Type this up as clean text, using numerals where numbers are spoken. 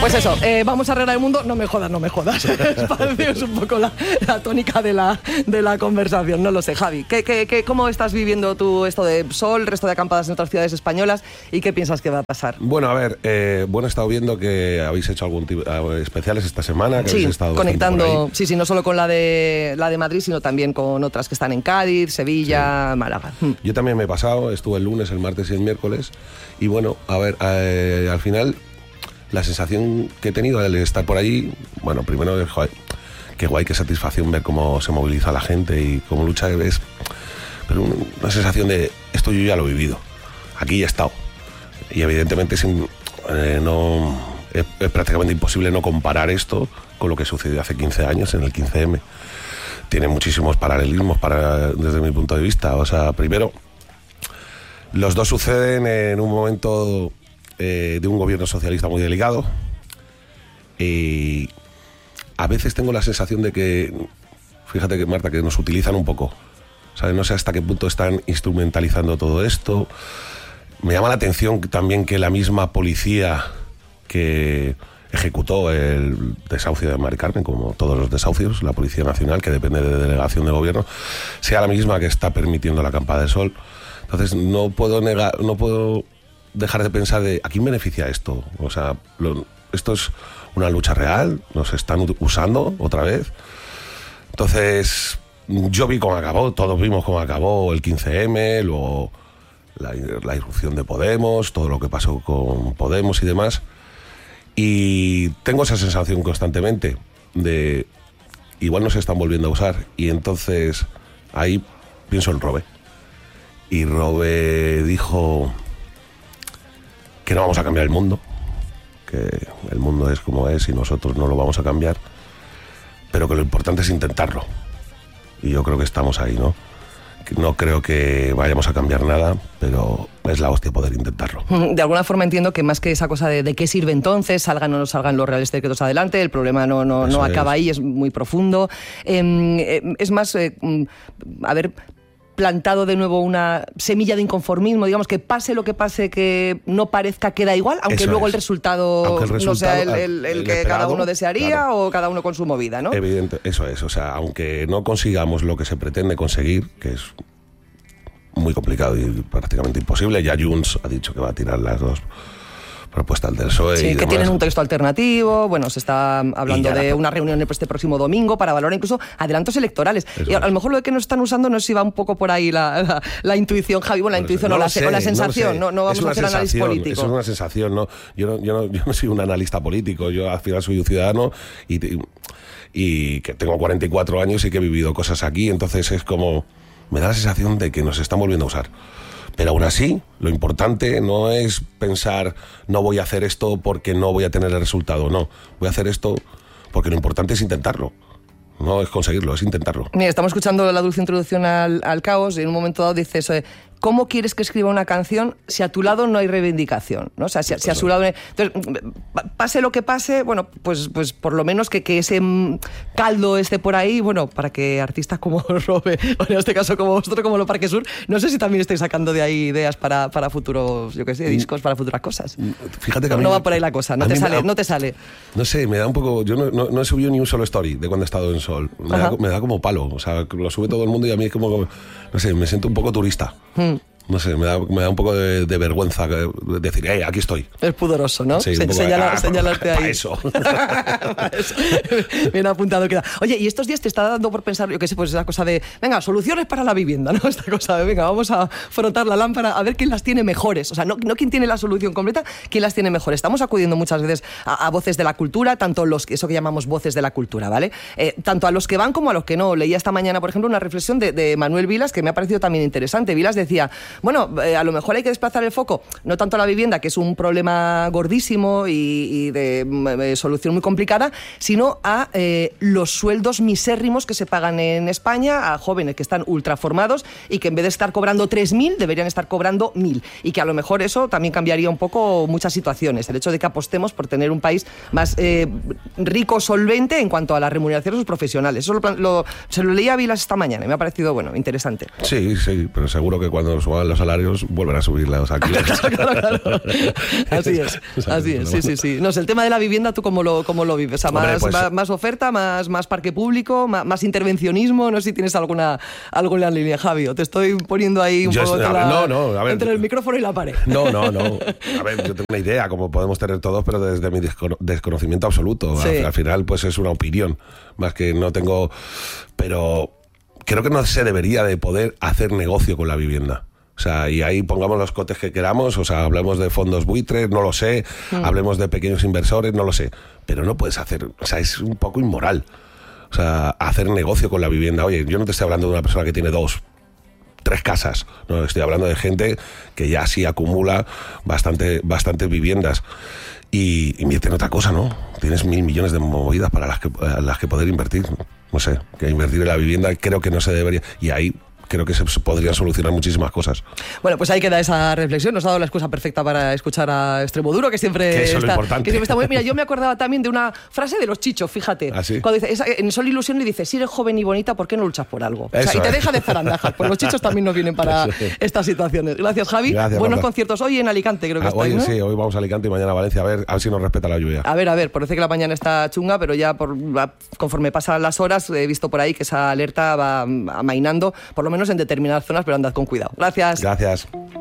Pues eso, vamos a arreglar el mundo, no me jodas. Es un poco la tónica de la conversación, no lo sé. Javi, ¿cómo estás viviendo tú esto de sol, resto de acampadas en otras ciudades españolas y qué piensas que va a pasar? Bueno, a ver, he estado viendo que habéis hecho algún tipo especiales esta semana, que sí, habéis estado conectando, sí, no solo con la de Madrid, sino también con otras que están en Cádiz, Sevilla, sí. Málaga. Yo también me he pasado, estuve el lunes, el martes y el miércoles, y bueno, a ver, al final la sensación que he tenido al estar por allí, bueno, primero, joder, qué guay, qué satisfacción ver cómo se moviliza la gente y cómo lucha, pero una sensación de, esto yo ya lo he vivido, aquí ya he estado, y evidentemente es prácticamente imposible no comparar esto con lo que sucedió hace 15 años en el 15M. Tiene muchísimos paralelismos desde mi punto de vista. O sea, primero, los dos suceden en un momento de un gobierno socialista muy delicado, y a veces tengo la sensación de que, fíjate que Marta, que nos utilizan un poco, ¿sabes? No sé hasta qué punto están instrumentalizando todo esto. Me llama la atención también que la misma policía que ejecutó el desahucio de Mari Carmen, como todos los desahucios, la Policía Nacional, que depende de delegación de gobierno, sea la misma que está permitiendo la acampada de sol. Entonces no puedo dejar de pensar de ¿a quién beneficia esto? O sea, esto es una lucha real, nos están usando otra vez. Entonces yo vi cómo acabó, todos vimos cómo acabó el 15M, luego la irrupción de Podemos, todo lo que pasó con Podemos y demás, y tengo esa sensación constantemente de igual nos están volviendo a usar, y entonces ahí pienso en Robe, y Robe dijo que no vamos a cambiar el mundo, que el mundo es como es y nosotros no lo vamos a cambiar, pero que lo importante es intentarlo, y yo creo que estamos ahí, ¿no? No creo que vayamos a cambiar nada, pero es la hostia poder intentarlo. De alguna forma entiendo que más que esa cosa de qué sirve entonces, salgan o no salgan los reales decretos adelante, el problema no acaba ahí, es muy profundo. Es más, haber plantado de nuevo una semilla de inconformismo, digamos, que pase lo que pase, que no parezca que da igual, aunque luego el resultado no sea el que cada uno desearía, claro, o cada uno con su movida, ¿no? Evidente, eso es, o sea, aunque no consigamos lo que se pretende conseguir, que es muy complicado y prácticamente imposible, ya Junts ha dicho que va a tirar las dos propuestas del PSOE. Sí, que tienen un texto alternativo, bueno, se está hablando de una reunión este próximo domingo para valorar incluso adelantos electorales. Y a lo mejor lo que nos están usando no sé si va un poco por ahí la intuición, Javi, bueno, la intuición o la sensación, no vamos a hacer análisis político. Eso es una sensación, ¿no? Yo no soy un analista político, yo al final soy un ciudadano y que tengo 44 años y que he vivido cosas aquí, entonces es como, me da la sensación de que nos están volviendo a usar. Pero aún así, lo importante no es pensar no voy a hacer esto porque no voy a tener el resultado, no, voy a hacer esto porque lo importante es intentarlo. No es conseguirlo, es intentarlo. Mira, estamos escuchando la dulce introducción al caos y en un momento dado dices, ¿cómo quieres que escriba una canción si a tu lado no hay reivindicación? ¿No? O sea, si a su lado... Entonces, pase lo que pase, bueno, pues por lo menos que ese caldo esté por ahí, bueno, para que artistas como Robe, o en este caso como vosotros, como Lo Parque Sur, no sé si también estáis sacando de ahí ideas para futuros, yo qué sé, discos, para futuras cosas. Fíjate que no va por ahí la cosa, no te sale. No sé, me da un poco... Yo no he subido ni un solo story de cuando he estado en Sol. Me da como palo, o sea, lo sube todo el mundo y a mí es como, no sé, me siento un poco turista. No sé, me da un poco de vergüenza decir, aquí estoy. Es pudoroso, ¿no? Sí, señalarte ahí. Para eso. Bien apuntado queda. Oye, y estos días te está dando por pensar, yo qué sé, pues esa cosa de, venga, soluciones para la vivienda, ¿no? Esta cosa de, venga, vamos a frotar la lámpara a ver quién las tiene mejores. O sea, no quién tiene la solución completa, quién las tiene mejores. Estamos acudiendo muchas veces a voces de la cultura, tanto eso que llamamos voces de la cultura, ¿vale? Tanto a los que van como a los que no. Leía esta mañana, por ejemplo, una reflexión de Manuel Vilas que me ha parecido también interesante. Vilas decía, bueno, a lo mejor hay que desplazar el foco, no tanto a la vivienda, que es un problema gordísimo y de solución muy complicada, sino a los sueldos misérrimos que se pagan en España a jóvenes que están ultraformados y que en vez de estar cobrando 3.000 deberían estar cobrando 1.000, y que a lo mejor eso también cambiaría un poco muchas situaciones, el hecho de que apostemos por tener un país más rico, solvente en cuanto a la remuneración de sus profesionales. Eso se lo leía a Vilas esta mañana y me ha parecido, bueno, interesante. Sí, pero seguro que cuando suban los salarios, vuelven a subirla. O sea, aquí... Claro. Así es. Sí. No sé, el tema de la vivienda, ¿tú cómo lo vives? O sea, Hombre, más oferta, más parque público, más intervencionismo. No sé si tienes alguna línea, Javi, o te estoy poniendo ahí un poco entre el micrófono y la pared. No. A ver, yo tengo una idea, como podemos tener todos, pero desde mi desconocimiento absoluto. Sí. Al final, pues es una opinión, más que no tengo... Pero creo que no se debería de poder hacer negocio con la vivienda. O sea, y ahí pongamos los cotes que queramos, o sea, hablemos de fondos buitres, no lo sé, hablemos de pequeños inversores, no lo sé, pero no puedes hacer, o sea, es un poco inmoral, o sea, hacer negocio con la vivienda. Oye, yo no te estoy hablando de una persona que tiene 2, 3 casas, no, estoy hablando de gente que ya sí acumula bastantes viviendas. Y invierte en otra cosa, ¿no? Tienes 1.000 millones de movidas para las que poder invertir. No sé, que invertir en la vivienda creo que no se debería. Y ahí creo que se podrían solucionar muchísimas cosas. Bueno, pues ahí queda esa reflexión. Nos ha dado la excusa perfecta para escuchar a Extremoduro, que siempre eso está, es lo importante. Que siempre está muy... Mira, yo me acordaba también de una frase de los Chichos, fíjate. ¿Ah, sí? Cuando dice, en Sol Ilusión le dice, si eres joven y bonita, ¿por qué no luchas por algo? Eso, o sea, y te deja de zarandajas. Pues los Chichos también nos vienen para estas situaciones. Gracias, Javi. Gracias, Buenos Marta. conciertos hoy en Alicante, creo que estáis, Hoy ¿no? sí, hoy vamos a Alicante y mañana a Valencia, a ver si nos respeta la lluvia. A ver, parece que la mañana está chunga, pero ya conforme pasan las horas, he visto por ahí que esa alerta va amainando, por lo menos en determinadas zonas, pero andad con cuidado. Gracias. Gracias.